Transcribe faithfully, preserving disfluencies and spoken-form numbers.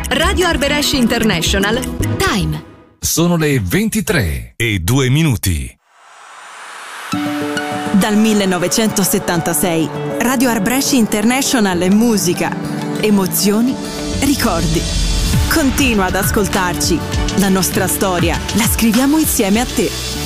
Radio Arbëresh International. Time. Sono le ventitré e due minuti. Dal millenovecentosettantasei Radio Arbëresh International è musica, emozioni, ricordi. Continua ad ascoltarci. La nostra storia la scriviamo insieme a te.